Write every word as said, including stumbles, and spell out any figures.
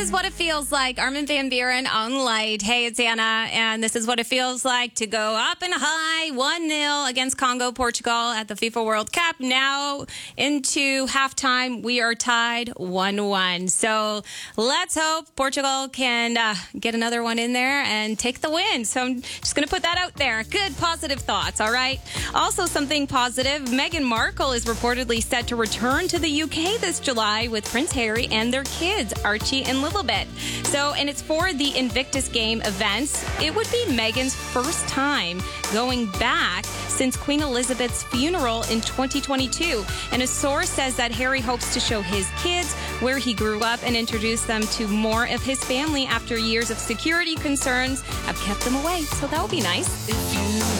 is what it feels like. Armin van Buuren on Light. Hey, it's Anna, and this is what it feels like to go up and high one nil against Congo, Portugal at the FIFA World Cup. Now into halftime, we are tied one one. So let's hope Portugal can uh, get another one in there and take the win. So I'm just going to put that out there. Good, positive thoughts, all right? Also, something positive, Meghan Markle is reportedly set to return to the U K this July with Prince Harry and their kids, Archie and Lilibet. So, and it's for the Invictus Game events. It would be Meghan's first time going back since Queen Elizabeth's funeral in twenty twenty-two. And a source says that Harry hopes to show his kids where he grew up and introduce them to more of his family after years of security concerns have kept them away. So that would be nice.